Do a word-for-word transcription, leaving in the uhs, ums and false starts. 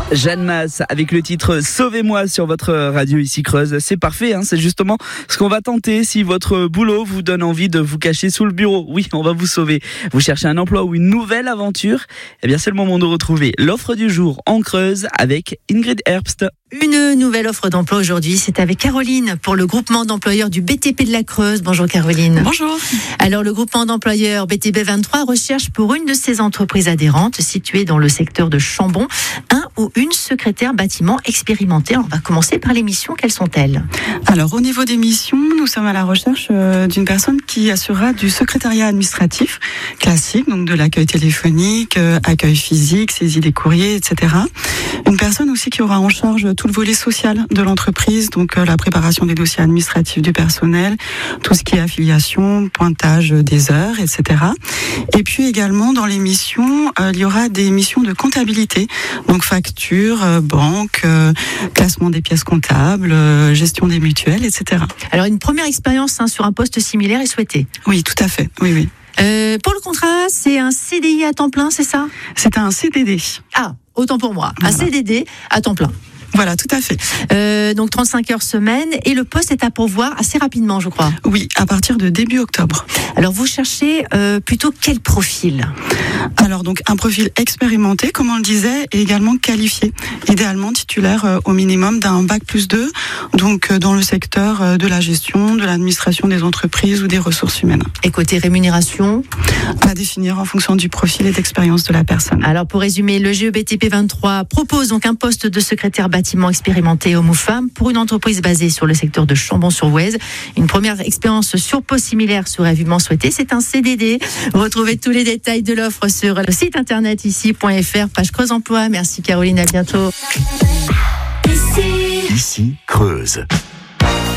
Jeanne Masse avec le titre Sauvez-moi sur votre radio ici Creuse. C'est parfait, hein, c'est justement ce qu'on va tenter si votre boulot vous donne envie de vous cacher sous le bureau. Oui, on va vous sauver. Vous cherchez un emploi ou une nouvelle aventure? Eh bien, c'est le moment de retrouver l'offre du jour en Creuse avec Ingrid Herbst. Une nouvelle offre d'emploi aujourd'hui, c'est avec Caroline pour le groupement d'employeurs du B T P de la Creuse. Bonjour Caroline. Bonjour. Alors le groupement d'employeurs B T P vingt-trois recherche pour une de ses entreprises adhérentes située dans le secteur de Chambon un ou une secrétaire bâtiment expérimentée. Alors, on va commencer par les missions, quelles sont-elles? Alors au niveau des missions, nous sommes à la recherche d'une personne qui assurera du secrétariat administratif classique, donc de l'accueil téléphonique, accueil physique, saisie des courriers, et cetera. Une personne aussi qui aura en charge tout le volet social de l'entreprise, donc la préparation des dossiers administratifs du personnel, tout ce qui est affiliation, pointage des heures, et cetera. Et puis également dans les missions, euh, il y aura des missions de comptabilité, donc facture, euh, banque, euh, classement des pièces comptables, euh, gestion des mutuelles, et cetera. Alors une première expérience hein, sur un poste similaire est souhaitée. Oui, tout à fait. Oui, oui. Euh, pour le contrat, c'est un C D I à temps plein, c'est ça? C'est un C D D. Ah, autant pour moi. Voilà. Un C D D à temps plein. Voilà, tout à fait. Euh, donc trente-cinq heures semaine et le poste est à pourvoir assez rapidement, je crois. Oui, à partir de début octobre. Alors vous cherchez euh, plutôt quel profil? Alors donc un profil expérimenté, comme on le disait, et également qualifié. Idéalement titulaire euh, au minimum d'un bac plus deux, donc euh, dans le secteur euh, de la gestion, de l'administration des entreprises ou des ressources humaines. Et côté rémunération? À définir en fonction du profil et d'expérience de la personne. Alors pour résumer, le G E B T P vingt-trois propose donc un poste de secrétaire bâtiment expérimenté homme ou femme pour une entreprise basée sur le secteur de Chambon-sur-Voueize. Une première expérience sur poste similaire serait vivement souhaitée. C'est un C D D. Retrouvez tous les détails de l'offre sur le site internet ici point f r, page Creuse Emploi. Merci Caroline, à bientôt. Ici Creuse.